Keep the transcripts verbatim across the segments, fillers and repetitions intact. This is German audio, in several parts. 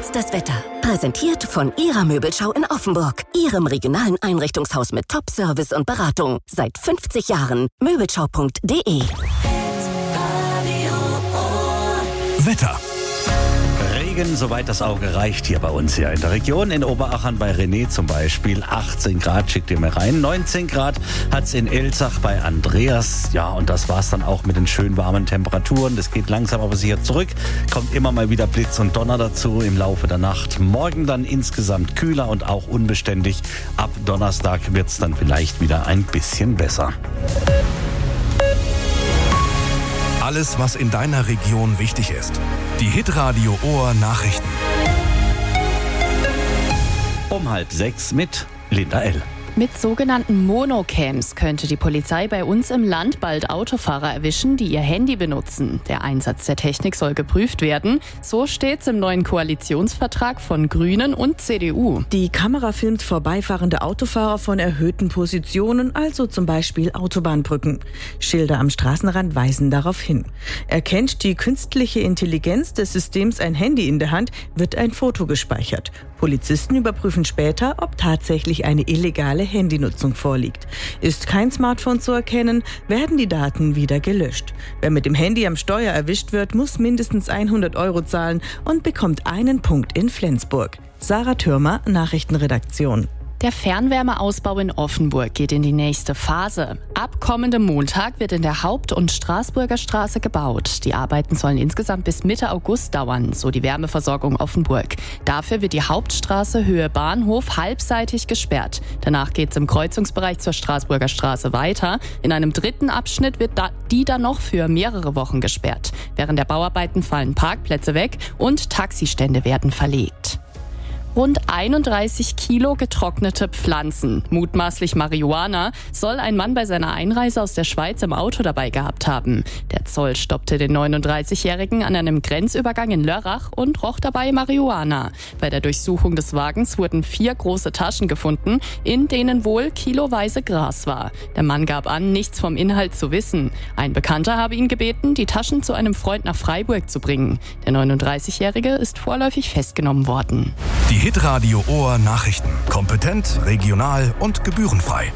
Jetzt das Wetter. Präsentiert von Ihrer Möbelschau in Offenburg. Ihrem regionalen Einrichtungshaus mit Top-Service und Beratung. Seit fünfzig Jahren. Möbelschau punkt de. Wetter. Regen, soweit das Auge reicht, hier bei uns hier in der Region. In Oberachern bei René zum Beispiel achtzehn Grad, schickt ihr mir rein. neunzehn Grad hat's in Elzach bei Andreas. Ja, und das war's dann auch mit den schön warmen Temperaturen. Das geht langsam aber sicher zurück. Kommt immer mal wieder Blitz und Donner dazu im Laufe der Nacht. Morgen dann insgesamt kühler und auch unbeständig. Ab Donnerstag wird's dann vielleicht wieder ein bisschen besser. Alles, was in deiner Region wichtig ist. Die Hitradio Ohr Nachrichten. Um halb sechs mit Linda L. Mit sogenannten Monocams könnte die Polizei bei uns im Land bald Autofahrer erwischen, die ihr Handy benutzen. Der Einsatz der Technik soll geprüft werden. So steht's im neuen Koalitionsvertrag von Grünen und C D U. Die Kamera filmt vorbeifahrende Autofahrer von erhöhten Positionen, also zum Beispiel Autobahnbrücken. Schilder am Straßenrand weisen darauf hin. Erkennt die künstliche Intelligenz des Systems ein Handy in der Hand, wird ein Foto gespeichert. Polizisten überprüfen später, ob tatsächlich eine illegale Handynutzung vorliegt. Ist kein Smartphone zu erkennen, werden die Daten wieder gelöscht. Wer mit dem Handy am Steuer erwischt wird, muss mindestens hundert Euro zahlen und bekommt einen Punkt in Flensburg. Sarah Thürmer, Nachrichtenredaktion. Der Fernwärmeausbau in Offenburg geht in die nächste Phase. Ab kommendem Montag wird in der Haupt- und Straßburger Straße gebaut. Die Arbeiten sollen insgesamt bis Mitte August dauern, so die Wärmeversorgung Offenburg. Dafür wird die Hauptstraße Höhe Bahnhof halbseitig gesperrt. Danach geht es im Kreuzungsbereich zur Straßburger Straße weiter. In einem dritten Abschnitt wird da, die dann noch für mehrere Wochen gesperrt. Während der Bauarbeiten fallen Parkplätze weg und Taxistände werden verlegt. Rund einunddreißig Kilo getrocknete Pflanzen, mutmaßlich Marihuana, soll ein Mann bei seiner Einreise aus der Schweiz im Auto dabei gehabt haben. Der Zoll stoppte den neununddreißigjährigen an einem Grenzübergang in Lörrach und roch dabei Marihuana. Bei der Durchsuchung des Wagens wurden vier große Taschen gefunden, in denen wohl kiloweise Gras war. Der Mann gab an, nichts vom Inhalt zu wissen. Ein Bekannter habe ihn gebeten, die Taschen zu einem Freund nach Freiburg zu bringen. Der neununddreißigjährige ist vorläufig festgenommen worden. Die Hitradio Ohr Nachrichten. Kompetent, regional und gebührenfrei.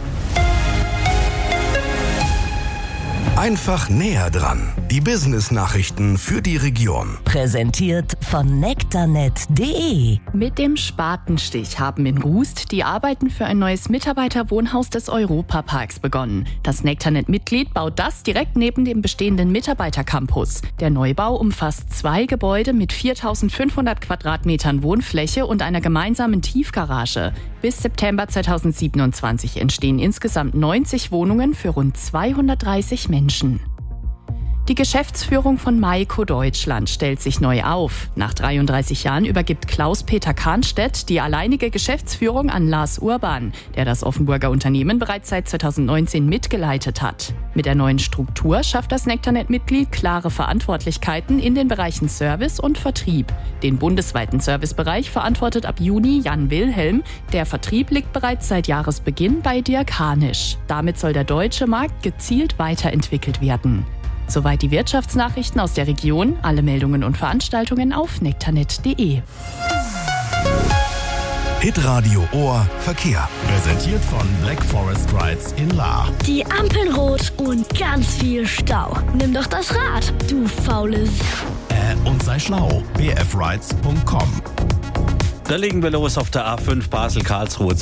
Einfach näher dran. Die Business-Nachrichten für die Region. Präsentiert von nektarnet punkt de. Mit dem Spatenstich haben in Rust die Arbeiten für ein neues Mitarbeiterwohnhaus des Europaparks begonnen. Das Nektarnet-Mitglied baut das direkt neben dem bestehenden Mitarbeitercampus. Der Neubau umfasst zwei Gebäude mit viertausendfünfhundert Quadratmetern Wohnfläche und einer gemeinsamen Tiefgarage. Bis September zweitausendsiebenundzwanzig entstehen insgesamt neunzig Wohnungen für rund zweihundertdreißig Menschen. Die Geschäftsführung von Maiko Deutschland stellt sich neu auf. Nach dreiunddreißig Jahren übergibt Klaus-Peter Kahnstedt die alleinige Geschäftsführung an Lars Urban, der das Offenburger Unternehmen bereits seit zweitausendneunzehn mitgeleitet hat. Mit der neuen Struktur schafft das Nektarnet-Mitglied klare Verantwortlichkeiten in den Bereichen Service und Vertrieb. Den bundesweiten Servicebereich verantwortet ab Juni Jan Wilhelm. Der Vertrieb liegt bereits seit Jahresbeginn bei Dirk Hanisch. Damit soll der deutsche Markt gezielt weiterentwickelt werden. Soweit die Wirtschaftsnachrichten aus der Region. Alle Meldungen und Veranstaltungen auf nektarnet punkt de. Hitradio Ohr Verkehr. Präsentiert von Black Forest Rides in Lahr. Die Ampeln rot und ganz viel Stau. Nimm doch das Rad, du faules. Äh, und sei schlau. b f rides punkt com. Da legen wir los auf der A fünf Basel-Karlsruhe.